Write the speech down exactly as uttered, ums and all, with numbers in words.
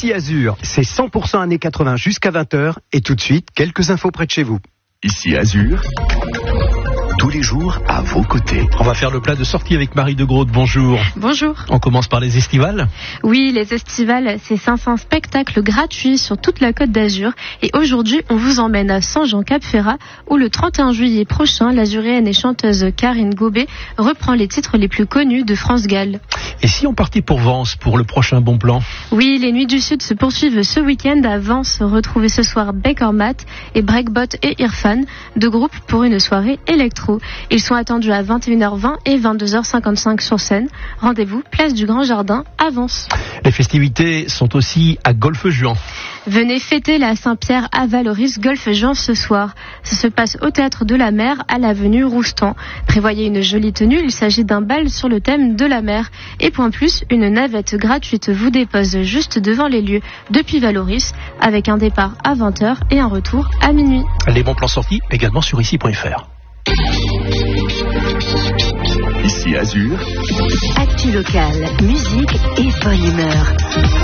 Ici Azur, c'est cent pour cent années quatre-vingts jusqu'à vingt heures. Et tout de suite, quelques infos près de chez vous. Ici Azur, tous les jours à vos côtés. On va faire le plat de sortie avec Marie de Groot. Bonjour. Bonjour. On commence par les estivales. Oui, les estivales, c'est cinq cents spectacles gratuits sur toute la Côte d'Azur. Et aujourd'hui, on vous emmène à Saint-Jean-Cap-Ferrat, où le trente et un juillet prochain, l'azuréenne et chanteuse Karine Gobet reprend les titres les plus connus de France Gall. Et si on partait pour Vence pour le prochain bon plan? Oui, les Nuits du Sud se poursuivent ce week-end à Vence. Retrouvez ce soir Baker Matt et Breakbot et Irfan, deux groupes pour une soirée électro. Ils sont attendus à vingt et une heures vingt et vingt-deux heures cinquante-cinq sur scène. Rendez-vous, place du Grand Jardin à Vence. Les festivités sont aussi à Golfe-Juan. Venez fêter la Saint-Pierre à Valoris Golfe-Juan ce soir. Ça se passe au Théâtre de la Mer à l'avenue Roustan. Prévoyez une jolie tenue, il s'agit d'un bal sur le thème de la mer. Et point plus, une navette gratuite vous dépose juste devant les lieux depuis Valoris, avec un départ à vingt heures et un retour à minuit. Les bons plans sortis également sur ici point f r. Ici Azur, Actu locale, musique et bonne humeur.